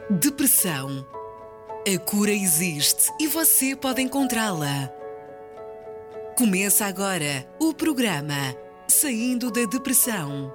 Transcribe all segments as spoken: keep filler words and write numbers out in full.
Depressão. A cura existe e você pode encontrá-la. Começa agora o programa Saindo da Depressão.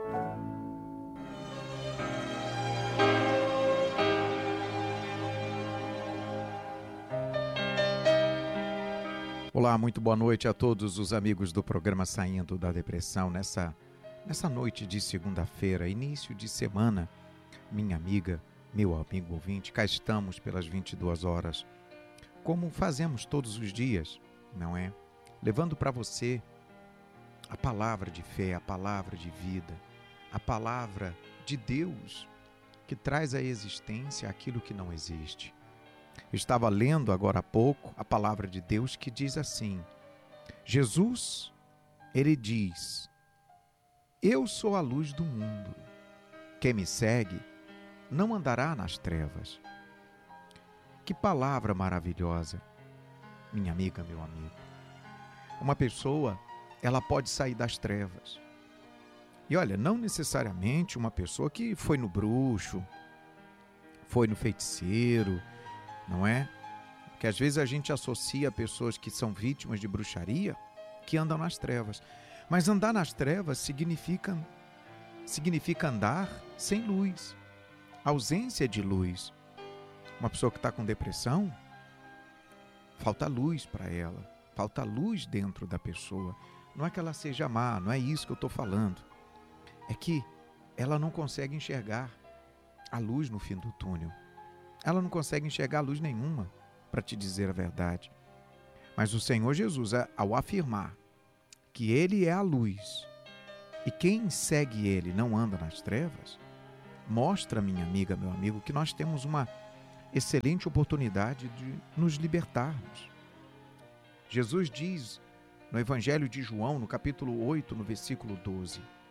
Olá, muito boa noite a todos os amigos do programa Saindo da Depressão. Nessa, nessa noite de segunda-feira, início de semana, minha amiga, meu amigo ouvinte, cá estamos pelas vinte e duas horas, como fazemos todos os dias, não é? Levando para você a palavra de fé, a palavra de vida, a palavra de Deus que traz à existência aquilo que não existe. Eu estava lendo agora há pouco a palavra de Deus que diz assim: Jesus, ele diz, eu sou a luz do mundo. Quem me segue não andará nas trevas. Que palavra maravilhosa, minha amiga, meu amigo. Uma pessoa, ela pode sair das trevas. E olha, não necessariamente uma pessoa que foi no bruxo, foi no feiticeiro, não é? Porque às vezes a gente associa pessoas que são vítimas de bruxaria que andam nas trevas. Mas andar nas trevas significa, significa andar sem luz, ausência de luz. Uma pessoa que está com depressão, falta luz para ela, falta luz dentro da pessoa. Não é que ela seja má, não é isso que eu estou falando. É que ela não consegue enxergar a luz no fim do túnel. Ela não consegue enxergar luz nenhuma, para te dizer a verdade. Mas o Senhor Jesus, ao afirmar que Ele é a luz e quem segue Ele não anda nas trevas, mostra, minha amiga, meu amigo, que nós temos uma excelente oportunidade de nos libertarmos. Jesus diz no Evangelho de João, no capítulo oito, no versículo doze,